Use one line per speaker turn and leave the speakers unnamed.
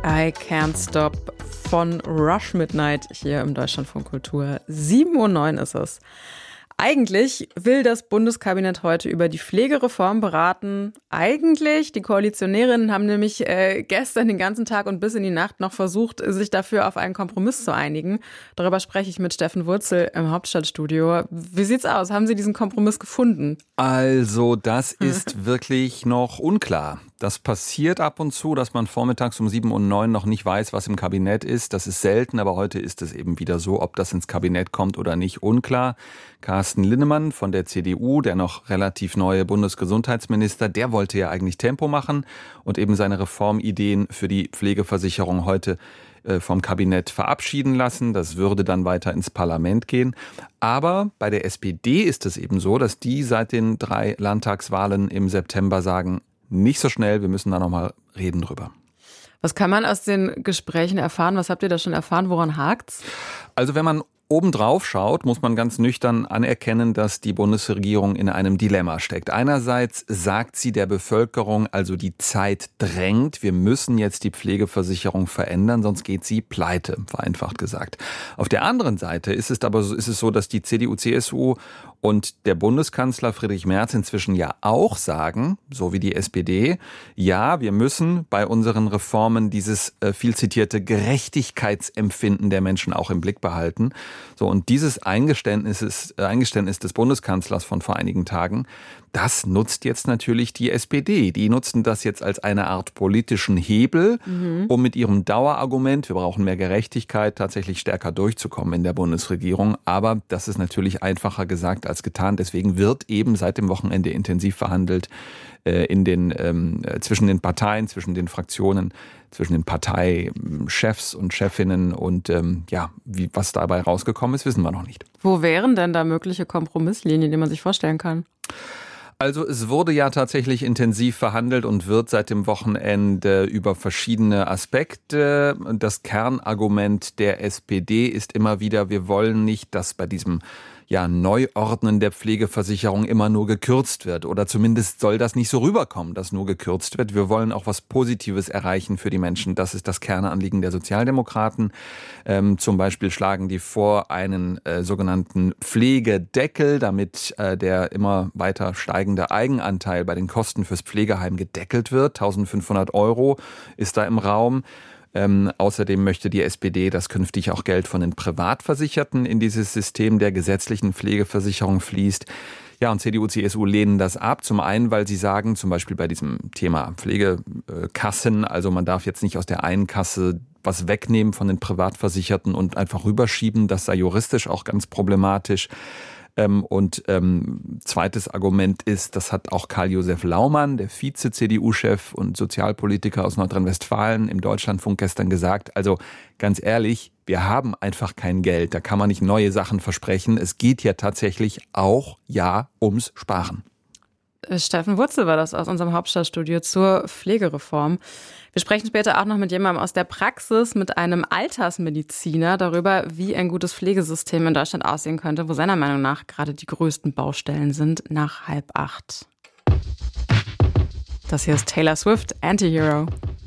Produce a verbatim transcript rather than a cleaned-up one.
I Can't Stop von Rush Midnight hier im Deutschlandfunk Kultur. sieben Uhr neun ist es. Eigentlich will das Bundeskabinett heute über die Pflegereform beraten. Eigentlich, die Koalitionärinnen haben nämlich äh, gestern den ganzen Tag und bis in die Nacht noch versucht, sich dafür auf einen Kompromiss zu einigen. Darüber spreche ich mit Steffen Wurzel im Hauptstadtstudio. Wie sieht's aus? Haben Sie diesen Kompromiss gefunden?
Also, das ist wirklich noch unklar. Das passiert ab und zu, dass man vormittags um sieben und neun noch nicht weiß, was im Kabinett ist. Das ist selten, aber heute ist es eben wieder so, ob das ins Kabinett kommt oder nicht, unklar. Carsten Linnemann von der C D U, der noch relativ neue Bundesgesundheitsminister, der wollte ja eigentlich Tempo machen und eben seine Reformideen für die Pflegeversicherung heute vom Kabinett verabschieden lassen. Das würde dann weiter ins Parlament gehen. Aber bei der S P D ist es eben so, dass die seit den drei Landtagswahlen im September sagen, nicht so schnell, wir müssen da nochmal reden drüber.
Was kann man aus den Gesprächen erfahren? Was habt ihr da schon erfahren? Woran hakt's?
Also wenn man obendrauf schaut, muss man ganz nüchtern anerkennen, dass die Bundesregierung in einem Dilemma steckt. Einerseits sagt sie der Bevölkerung, also die Zeit drängt, wir müssen jetzt die Pflegeversicherung verändern, sonst geht sie pleite, vereinfacht gesagt. Auf der anderen Seite ist es aber so, ist es so, dass die C D U, C S U und der Bundeskanzler Friedrich Merz inzwischen ja auch sagen, so wie die S P D, ja, wir müssen bei unseren Reformen dieses äh, viel zitierte Gerechtigkeitsempfinden der Menschen auch im Blick behalten. So, und dieses Eingeständnis, ist, äh, Eingeständnis des Bundeskanzlers von vor einigen Tagen, das nutzt jetzt natürlich die S P D. Die nutzen das jetzt als eine Art politischen Hebel, mhm. um mit ihrem Dauerargument, wir brauchen mehr Gerechtigkeit, tatsächlich stärker durchzukommen in der Bundesregierung. Aber das ist natürlich einfacher gesagt als getan. Deswegen wird eben seit dem Wochenende intensiv verhandelt äh, in den, ähm, zwischen den Parteien, zwischen den Fraktionen, zwischen den Parteichefs und Chefinnen. Und ähm, ja, wie, was dabei rausgekommen ist, wissen wir noch nicht.
Wo wären denn da mögliche Kompromisslinien, die man sich vorstellen kann?
Also es wurde ja tatsächlich intensiv verhandelt und wird seit dem Wochenende über verschiedene Aspekte. Das Kernargument der S P D ist immer wieder, wir wollen nicht, dass bei diesem ja, Neuordnen der Pflegeversicherung immer nur gekürzt wird. Oder zumindest soll das nicht so rüberkommen, dass nur gekürzt wird. Wir wollen auch was Positives erreichen für die Menschen. Das ist das Kernanliegen der Sozialdemokraten. Ähm, zum Beispiel schlagen die vor einen äh, sogenannten Pflegedeckel, damit äh, der immer weiter steigende Eigenanteil bei den Kosten fürs Pflegeheim gedeckelt wird. eintausendfünfhundert Euro ist da im Raum. Ähm, außerdem möchte die S P D, dass künftig auch Geld von den Privatversicherten in dieses System der gesetzlichen Pflegeversicherung fließt. Ja, und C D U, C S U lehnen das ab. Zum einen, weil sie sagen, zum Beispiel bei diesem Thema Pflegekassen, also man darf jetzt nicht aus der einen Kasse was wegnehmen von den Privatversicherten und einfach rüberschieben. Das sei juristisch auch ganz problematisch. Und ähm, zweites Argument ist, das hat auch Karl-Josef Laumann, der Vize-C D U-Chef und Sozialpolitiker aus Nordrhein-Westfalen, im Deutschlandfunk gestern gesagt. Also ganz ehrlich, wir haben einfach kein Geld. Da kann man nicht neue Sachen versprechen. Es geht ja tatsächlich auch ja ums Sparen.
Steffen Wurzel war das aus unserem Hauptstadtstudio zur Pflegereform. Wir sprechen später auch noch mit jemandem aus der Praxis, mit einem Altersmediziner, darüber, wie ein gutes Pflegesystem in Deutschland aussehen könnte, wo seiner Meinung nach gerade die größten Baustellen sind, nach halb acht. Das hier ist Taylor Swift, Antihero.